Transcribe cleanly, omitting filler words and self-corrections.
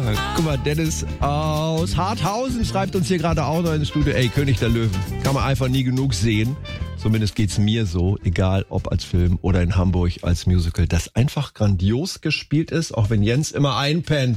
Guck mal, Dennis aus Harthausen schreibt uns hier gerade auch noch ins Studio. Ey, König der Löwen, kann man einfach nie genug sehen. Zumindest geht's mir so, egal ob als Film oder in Hamburg als Musical, das einfach grandios gespielt ist, auch wenn Jens immer einpennt.